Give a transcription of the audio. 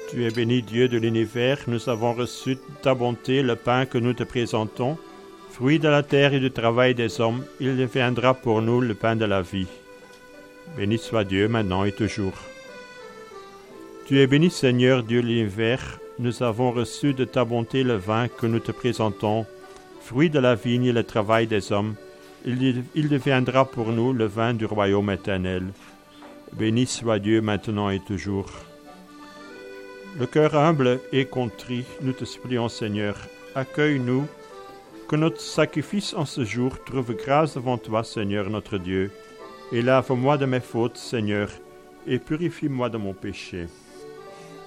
Tu es béni, Dieu de l'univers, nous avons reçu de ta bonté le pain que nous te présentons. Fruit de la terre et du travail des hommes, il deviendra pour nous le pain de la vie. Béni soit Dieu, maintenant et toujours. Tu es béni, Seigneur, Dieu de l'univers, nous avons reçu de ta bonté le vin que nous te présentons. Fruit de la vigne et le travail des hommes, il deviendra pour nous le vin du royaume éternel. Béni soit Dieu, maintenant et toujours. Le cœur humble et contrit, nous te supplions, Seigneur, accueille-nous, que notre sacrifice en ce jour trouve grâce devant toi, Seigneur notre Dieu, et lave-moi de mes fautes, Seigneur, et purifie-moi de mon péché.